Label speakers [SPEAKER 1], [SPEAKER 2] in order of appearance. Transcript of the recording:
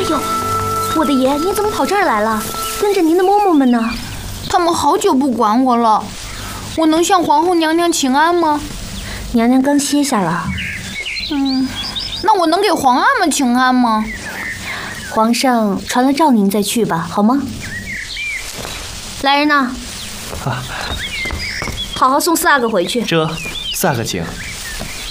[SPEAKER 1] 呦，我的爷，您怎么跑这儿来了？跟着您的嬷嬷们呢？
[SPEAKER 2] 他们好久不管我了，我能向皇后娘娘请安吗？
[SPEAKER 1] 娘娘刚歇下了。
[SPEAKER 2] 那我能给皇阿玛请安吗？
[SPEAKER 1] 皇上传了诏，您再去吧，好吗？来人呐！好好送四阿哥回去。
[SPEAKER 3] 这，四阿哥请。